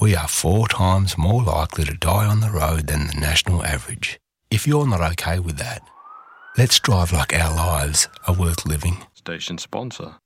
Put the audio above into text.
we are 4 times more likely to die on the road than the national average. If you're not okay with that, let's drive like our lives are worth living. Station sponsor.